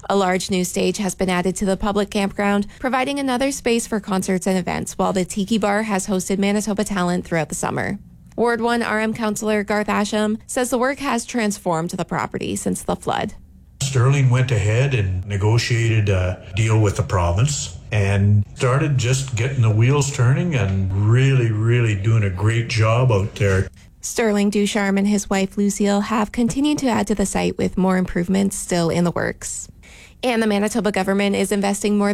A large new stage has been added to the public campground, providing another space for concerts and events, while the Tiki Bar has hosted Manitoba talent throughout the summer. Ward 1 RM Councillor Garth Asham says the work has transformed the property since the flood. Sterling went ahead and negotiated a deal with the province and started just getting the wheels turning and really doing a great job out there. Sterling Ducharme and his wife Lucille have continued to add to the site with more improvements still in the works. And the Manitoba government is investing more